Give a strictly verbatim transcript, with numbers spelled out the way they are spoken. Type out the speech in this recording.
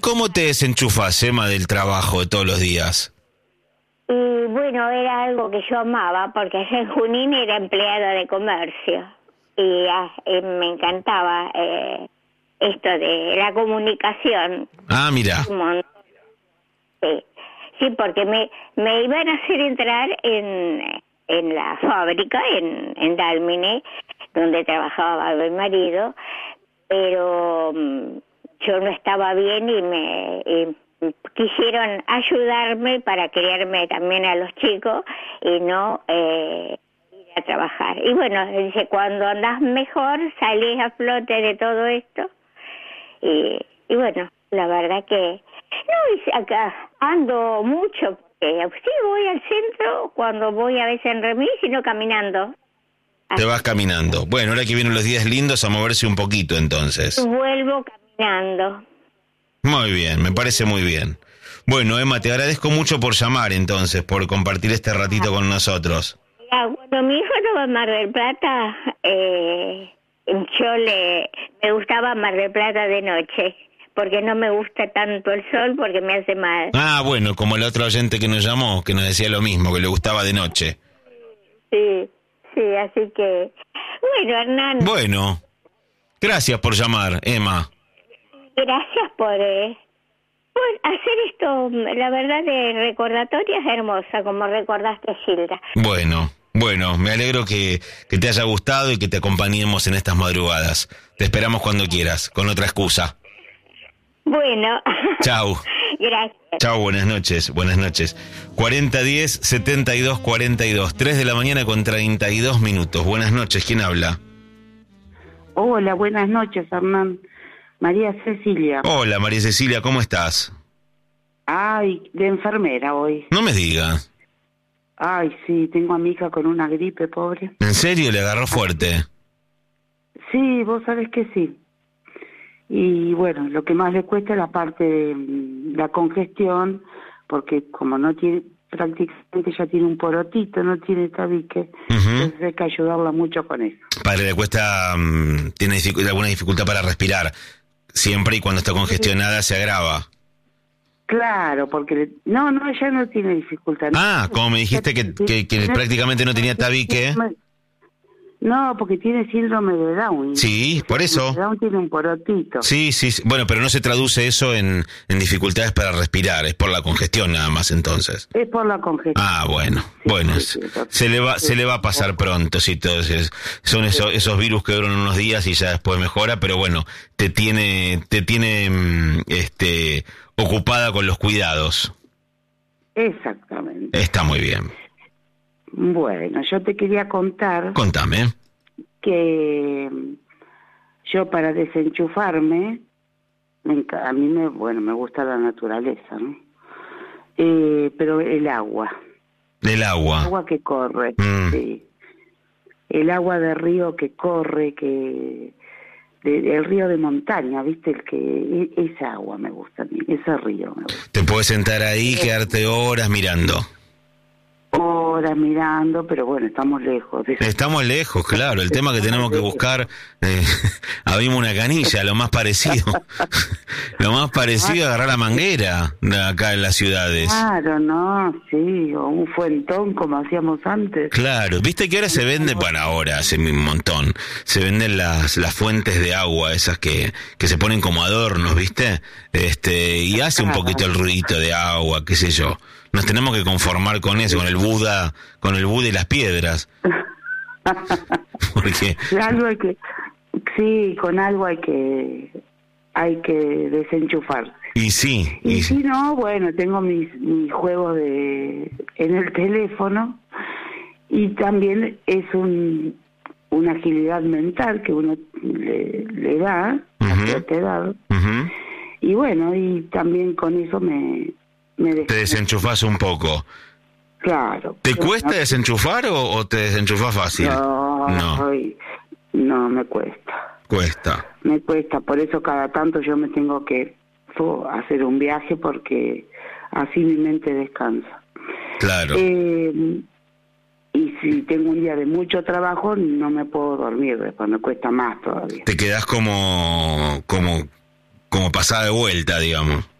¿Cómo te desenchufas, Emma, del trabajo de todos los días? Y bueno, era algo que yo amaba, porque en Junín era empleada de comercio. Y ah, eh, me encantaba eh, esto de la comunicación. Ah, mira. Sí, sí, porque me, me iban a hacer entrar en, en la fábrica, en, en Dálmine, donde trabajaba mi marido, pero um, yo no estaba bien y me y quisieron ayudarme para criarme también a los chicos y no eh, ir a trabajar. Y bueno, dice, cuando andás mejor, salís a flote de todo esto. Y, y bueno, la verdad que no, acá ando mucho, porque sí voy al centro cuando voy a veces en remis, sino caminando. Te vas caminando. Bueno, ahora que vienen los días lindos, a moverse un poquito entonces. Vuelvo caminando. Muy bien, me parece muy bien. Bueno, Emma, te agradezco mucho por llamar entonces, por compartir este ratito con nosotros. Ya, cuando mi hijo no va a Mar del Plata, eh, yo le me gustaba Mar del Plata de noche, porque no me gusta tanto el sol porque me hace mal. Ah, bueno, como el otro oyente que nos llamó, que nos decía lo mismo, que le gustaba de noche. Sí, sí, así que... Bueno, Hernán... Bueno, gracias por llamar, Emma. Gracias por, eh, por hacer esto, la verdad, de recordatorias hermosa, como recordaste, Gilda. Bueno, bueno, me alegro que, que te haya gustado y que te acompañemos en estas madrugadas. Te esperamos cuando quieras, con otra excusa. Bueno. Chau. Gracias. Chau, buenas noches, buenas noches. cuarenta diez setenta y dos cuarenta y dos, tres de la mañana con treinta y dos minutos. Buenas noches, ¿quién habla? Hola, buenas noches, Hernán. María Cecilia. Hola, María Cecilia, ¿cómo estás? Ay, de enfermera hoy. No me digas. Ay, sí, tengo a mi hija con una gripe, pobre. ¿En serio? ¿Le agarró fuerte? Sí, vos sabés que sí. Y bueno, lo que más le cuesta es la parte de la congestión, porque como no tiene, prácticamente ya tiene un porotito, no tiene tabique, uh-huh. Entonces hay que ayudarla mucho con eso. Padre, le cuesta, um, tiene dific- alguna dificultad para respirar, siempre y cuando está congestionada se agrava. Claro, porque... Le, no, no, ella no tiene dificultad. Ah, como me dijiste que, que, que prácticamente no tenía tabique... No, porque tiene síndrome de Down. Sí, por eso. Down tiene un porotito. Sí, sí, sí. Bueno, pero no se traduce eso en, en dificultades para respirar, es por la congestión nada más entonces. Es por la congestión. Ah, bueno, sí, bueno, sí, sí, se le va, sí, se le va a pasar pronto, sí, entonces son esos, esos virus que duran unos días y ya después mejora, pero bueno, te tiene, te tiene, este, ocupada con los cuidados. Exactamente. Está muy bien. Bueno, yo te quería contar... Contame. Que yo para desenchufarme, me, a mí me, bueno, me gusta la naturaleza, ¿no? Eh, pero el agua. El agua. El agua que corre, mm. sí. El agua de río que corre, que... De, el río de montaña, ¿viste? El que esa agua me gusta a mí, ese río me gusta. Te puedes sentar ahí y quedarte horas mirando. Horas mirando, pero bueno, estamos lejos. De estamos lejos, claro. El tema que tenemos que buscar, eh, abrimos una canilla, lo más parecido. Lo más parecido es agarrar la manguera de acá en las ciudades. Claro, no, sí, o un fuentón como hacíamos antes. Claro, viste que ahora se vende, bueno, ahora hace un montón, se venden las las fuentes de agua, esas que, que se ponen como adornos, ¿viste? Este, y hace un poquito el ruidito de agua, qué sé yo. Nos tenemos que conformar con eso, con el Buda, con el Buda y las piedras. Porque algo hay que, sí, con algo hay que, hay que desenchufarse. Y sí. Y, y si no, bueno, tengo mis, mis juegos de en el teléfono y también es un una agilidad mental que uno le, le da, uh-huh. a cierta edad. Uh-huh. Y bueno, y también con eso me te desenchufás un poco. Claro. ¿Te cuesta no, desenchufar o, o te desenchufás fácil? No, no, soy, no me cuesta. Cuesta. Me cuesta, por eso cada tanto yo me tengo que oh, hacer un viaje porque así mi mente descansa. Claro. Eh, y si tengo un día de mucho trabajo no me puedo dormir, después me cuesta más todavía. Te quedás como, como, como como pasada de vuelta, digamos.